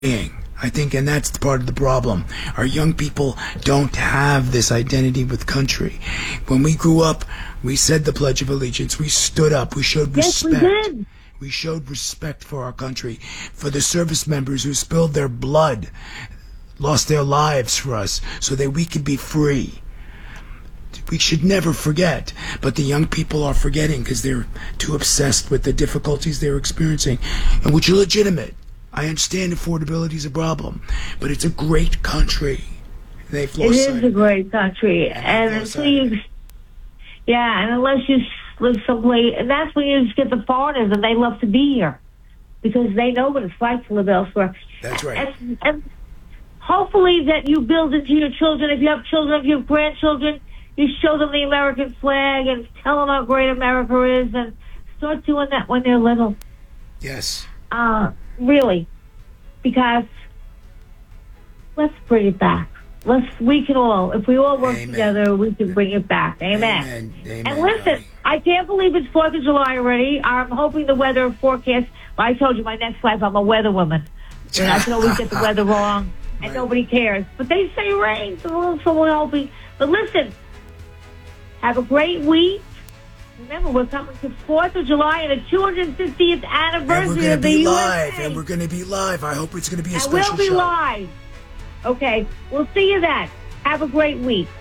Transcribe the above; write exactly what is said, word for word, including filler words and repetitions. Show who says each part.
Speaker 1: I think, and that's part of the problem. Our young people don't have this identity with country. When we grew up, we said the Pledge of Allegiance. We stood up. We showed respect.
Speaker 2: Yes, we did.
Speaker 1: We showed respect for our country, for the service members who spilled their blood, lost their lives for us, so that we could be free. We should never forget, but the young people are forgetting because they're too obsessed with the difficulties they're experiencing, and which are legitimate. I understand affordability is a problem, but it's a great country. They've
Speaker 2: It
Speaker 1: lost
Speaker 2: is
Speaker 1: sight
Speaker 2: a
Speaker 1: of
Speaker 2: great country,
Speaker 1: Yeah,
Speaker 2: and
Speaker 1: lost
Speaker 2: until
Speaker 1: sight of
Speaker 2: you, yeah, and unless you live someplace, and that's when you just get the foreigners, and they love to be here because they know what it's like to live elsewhere.
Speaker 1: That's right.
Speaker 2: And, and hopefully that you build into your children. If you have children, if you have grandchildren, you show them the American flag and tell them how great America is, and start doing that when they're little.
Speaker 1: Yes.
Speaker 2: Uh, really, because let's bring it back. Let's, we can all, if we all work
Speaker 1: Amen.
Speaker 2: together, we can bring it back. Amen.
Speaker 1: Amen. Amen.
Speaker 2: And listen,
Speaker 1: Robbie.
Speaker 2: I can't believe it's fourth of July already. I'm hoping the weather forecast, I told you my next life, I'm a weather woman. And I can always get the weather wrong, and
Speaker 1: Right.
Speaker 2: nobody cares. But they say rain, so someone help me. But listen, have a great week. Remember, we're coming to fourth of July and the two hundred fiftieth
Speaker 1: And we're
Speaker 2: anniversary
Speaker 1: going to
Speaker 2: of the
Speaker 1: be
Speaker 2: U S A.
Speaker 1: live, and we're going to be live. I hope it's going to be a
Speaker 2: And
Speaker 1: special
Speaker 2: we'll be
Speaker 1: show.
Speaker 2: live. Okay, we'll see you then. Have a great week.